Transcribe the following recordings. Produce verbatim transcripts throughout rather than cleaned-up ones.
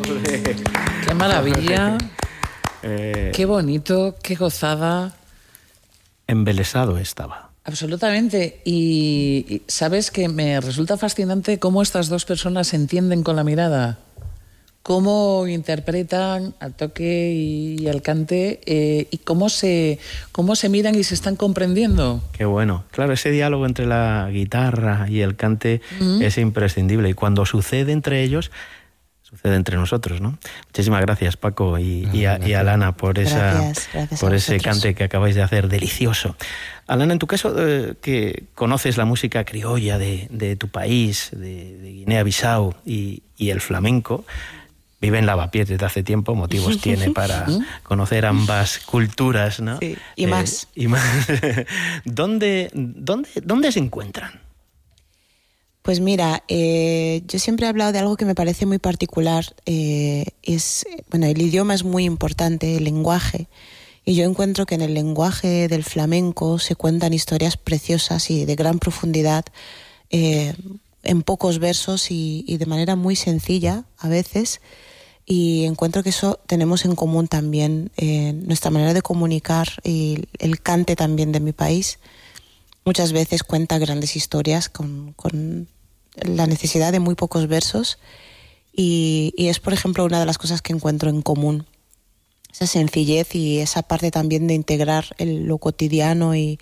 ¡Qué maravilla! Eh, ¡Qué bonito! ¡Qué gozada! Embelesado estaba. Absolutamente. Y, y sabes que me resulta fascinante cómo estas dos personas se entienden con la mirada. Cómo interpretan al toque y al cante eh, y cómo se, cómo se miran y se están comprendiendo. Qué bueno. Claro, ese diálogo entre la guitarra y el cante uh-huh. es imprescindible. Y cuando sucede entre ellos, sucede entre nosotros, ¿no? Muchísimas gracias, Paco y, y, a, y a Alana por, esa, gracias, gracias por ese cante que acabáis de hacer, delicioso. Alana, en tu caso, eh, que conoces la música criolla de, de tu país, de, de Guinea-Bissau y, y el flamenco, vive en Lavapiés desde hace tiempo, motivos tiene para conocer ambas culturas, ¿no? Sí, y eh, más. Y más. ¿Dónde, dónde, ¿Dónde se encuentran? Pues mira, eh, yo siempre he hablado de algo que me parece muy particular. Eh, es, bueno, el idioma es muy importante, el lenguaje. Y yo encuentro que en el lenguaje del flamenco se cuentan historias preciosas y de gran profundidad, eh, en pocos versos y, y de manera muy sencilla a veces. Y encuentro que eso tenemos en común también, eh, nuestra manera de comunicar y el cante también de mi país. Muchas veces cuenta grandes historias con, con la necesidad de muy pocos versos y, y es, por ejemplo, una de las cosas que encuentro en común. Esa sencillez y esa parte también de integrar el, lo cotidiano y,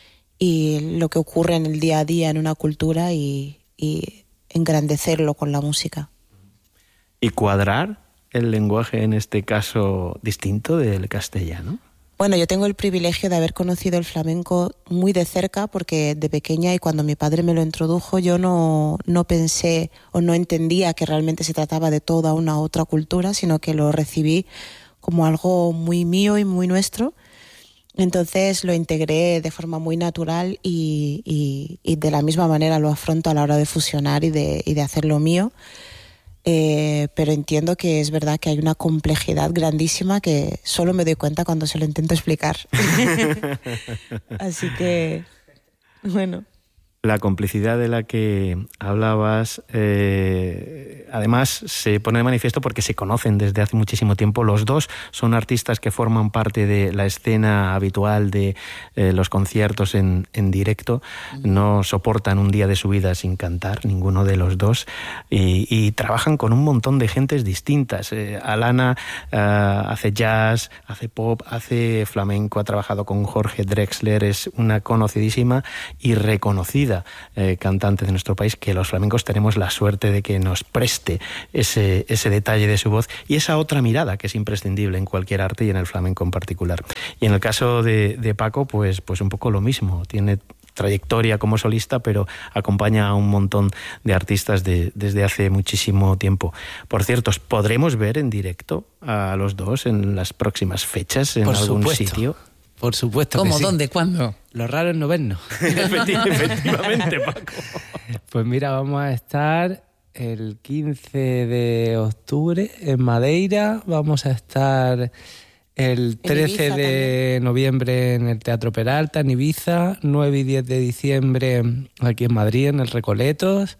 y lo que ocurre en el día a día en una cultura y, y engrandecerlo con la música. ¿Y cuadrar el lenguaje, en este caso, distinto del castellano? Bueno, yo tengo el privilegio de haber conocido el flamenco muy de cerca porque de pequeña y cuando mi padre me lo introdujo yo no, no pensé o no entendía que realmente se trataba de toda una otra cultura, sino que lo recibí como algo muy mío y muy nuestro. Entonces lo integré de forma muy natural y, y, y de la misma manera lo afronto a la hora de fusionar y de, y de hacerlo mío. Eh, pero entiendo que es verdad que hay una complejidad grandísima que solo me doy cuenta cuando se lo intento explicar. Así que, bueno. La complicidad de la que hablabas, eh, además, se pone de manifiesto porque se conocen desde hace muchísimo tiempo. Los dos son artistas que forman parte de la escena habitual de eh, los conciertos en, en directo. No soportan un día de su vida sin cantar, ninguno de los dos, y, y trabajan con un montón de gentes distintas. Eh, Alana eh, hace jazz, hace pop, hace flamenco, ha trabajado con Jorge Drexler, es una conocidísima y reconocida Eh, cantante de nuestro país, que los flamencos tenemos la suerte de que nos preste ese, ese detalle de su voz y esa otra mirada que es imprescindible en cualquier arte y en el flamenco en particular. Y en el caso de, de Paco, pues, pues un poco lo mismo, tiene trayectoria como solista, pero acompaña a un montón de artistas de, desde hace muchísimo tiempo. Por cierto, ¿podremos ver en directo a los dos en las próximas fechas en Por algún supuesto. sitio? Por supuesto. ¿Cómo? Que sí. ¿Dónde? ¿Cuándo? Lo raro es no vernos. Efectivamente, Paco. Pues mira, vamos a estar el quince de octubre en Madeira, vamos a estar el trece Ibiza de noviembre en el Teatro Peralta, en Ibiza, nueve y diez de diciembre aquí en Madrid, en el Recoletos,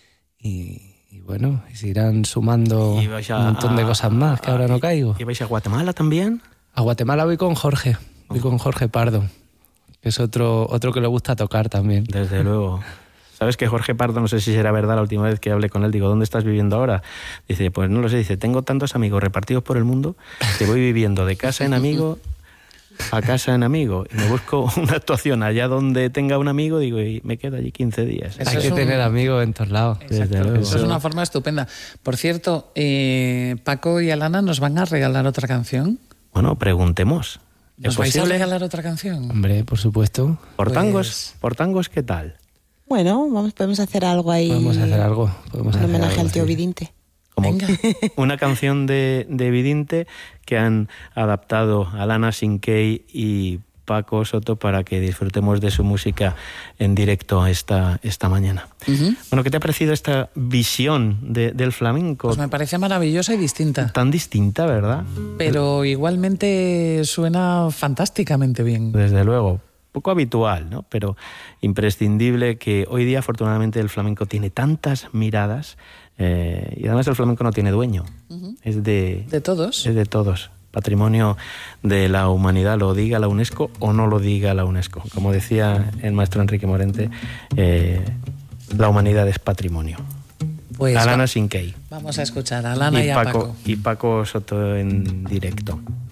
y, y bueno, y se irán sumando a, un montón de cosas más que a, ahora no caigo. ¿Y vais a Guatemala también? A Guatemala voy con Jorge, voy con Jorge Pardo, que es otro, otro que le gusta tocar también. Desde luego. ¿Sabes que Jorge Pardo, no sé si será verdad, la última vez que hablé con él, digo, ¿dónde estás viviendo ahora? Dice, pues no lo sé, dice, tengo tantos amigos repartidos por el mundo que voy viviendo de casa en amigo a casa en amigo. Y me busco una actuación allá donde tenga un amigo, digo, y me quedo allí quince días. Hay que un... tener amigos en todos lados. Desde luego. Eso es una forma estupenda. Por cierto, eh, Paco y Alana nos van a regalar otra canción. Bueno, preguntemos. ¿Nos vais a regalar otra canción? Hombre, por supuesto. ¿Por tangos? Pues... ¿Por tangos qué tal? Bueno, vamos, podemos hacer algo ahí. Podemos hacer algo. Podemos en hacer homenaje algo, al tío sí. Vidinte. Como Venga. Una canción de, de Vidinte que han adaptado Alana Sinkey y Paco Soto para que disfrutemos de su música en directo esta, esta mañana. Uh-huh. Bueno, ¿qué te ha parecido esta visión de, del flamenco? Pues me parece maravillosa y distinta. Tan distinta, ¿verdad? Pero igualmente suena fantásticamente bien. Desde luego. Poco habitual, ¿no? Pero imprescindible, que hoy día afortunadamente el flamenco tiene tantas miradas Eh, y además el flamenco no tiene dueño, uh-huh. es de, de todos. Es de todos. Patrimonio de la humanidad, lo diga la UNESCO o no lo diga la UNESCO. Como decía el maestro Enrique Morente, eh, la humanidad es patrimonio. Pues Alana va, Sinkei. Vamos a escuchar a Alana y, y a Paco, Paco. Y Paco Soto en directo.